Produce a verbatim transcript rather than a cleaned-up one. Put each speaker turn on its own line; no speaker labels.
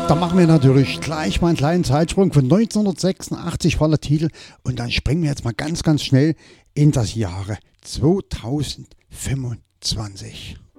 Da machen wir natürlich gleich mal einen kleinen Zeitsprung von neunzehnhundertsechsundachtzig voller Titel und dann springen wir jetzt mal ganz, ganz schnell in das Jahre zweitausendfünfundzwanzig.